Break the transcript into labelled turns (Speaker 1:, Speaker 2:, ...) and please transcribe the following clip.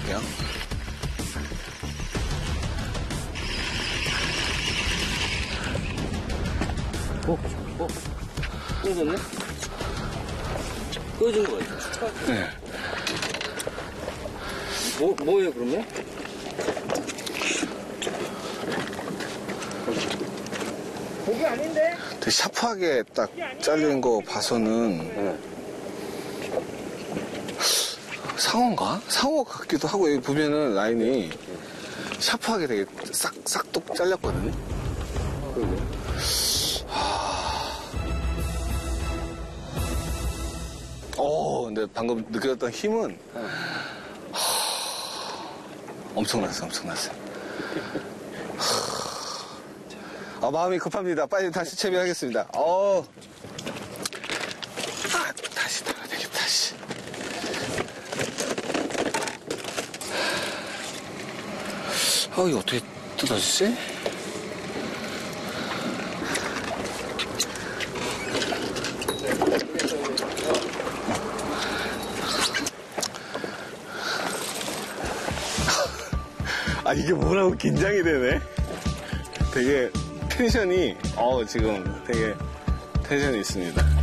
Speaker 1: 볼게요.
Speaker 2: 꺼졌네? 꺼진 거 같아.
Speaker 1: 네.
Speaker 2: 뭐예요, 그러면? 고기 아닌데?
Speaker 1: 되게 샤프하게 딱 잘린 거 봐서는 상어인가? 상어 같기도 하고, 여기 보면은 라인이 샤프하게 되게 싹둑 잘렸거든요. 근데 방금 느꼈던 힘은 엄청났어요. 마음이 급합니다. 빨리 다시 채비하겠습니다. 다시 달아야 되겠다, 다시. 이거 어떻게 뜯어지지? 이게 뭐라고 긴장이 되네? 되게 텐션이, 지금 되게 텐션이 있습니다.